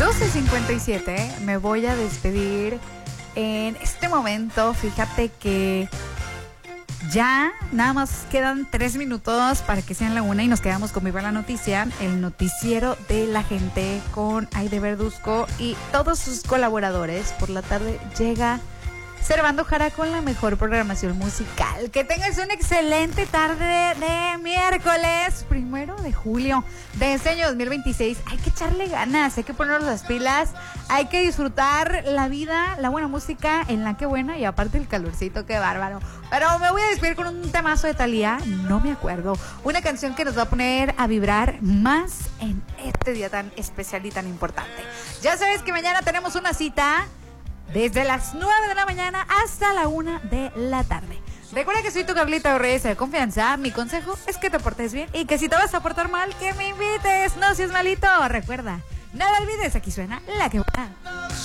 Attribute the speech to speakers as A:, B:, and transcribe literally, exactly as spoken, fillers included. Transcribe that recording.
A: doce cincuenta y siete, me voy a despedir en este momento. Fíjate que ya nada más quedan tres minutos para que sean la una y nos quedamos con Viva la Noticia, el noticiero de la gente con Aide Verduzco y todos sus colaboradores. Por la tarde llega Servando Jara con la mejor programación musical. Que tengas una excelente tarde de miércoles, primero de julio de este año dos mil veintiséis. Hay que echarle ganas, hay que ponernos las pilas, hay que disfrutar la vida, la buena música en la que buena y aparte el calorcito, qué bárbaro. Pero me voy a despedir con un temazo de Thalía, no me acuerdo. Una canción que nos va a poner a vibrar más en este día tan especial y tan importante. Ya sabes que mañana tenemos una cita desde las nueve de la mañana hasta la una de la tarde. Recuerda que soy tu Carlita Reyes de confianza. Mi consejo es que te portes bien y que si te vas a portar mal, que me invites. No seas malito. Recuerda, nada olvides, aquí suena La Que Buena.